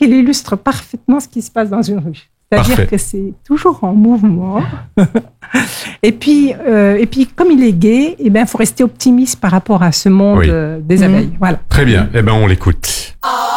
qu'il illustre parfaitement ce qui se passe dans une rue. C'est-à-dire Parfait. que c'est toujours en mouvement. Et puis, comme il est gai, il faut rester optimiste par rapport à ce monde des abeilles. Voilà. Très bien. On l'écoute.